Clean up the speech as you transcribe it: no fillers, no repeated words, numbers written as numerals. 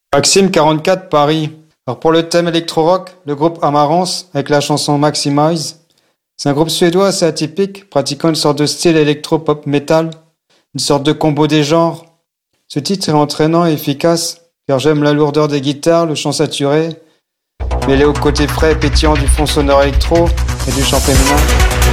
Maxime 44 Paris. Alors pour le thème électro-rock, le groupe Amarance avec la chanson Maximize. C'est un groupe suédois assez atypique, pratiquant une sorte de style électro-pop metal, une sorte de combo des genres. Ce titre est entraînant et efficace, car j'aime la lourdeur des guitares, le chant saturé, mêlé au côté frais et pétillant du fond sonore électro et du chant féminin.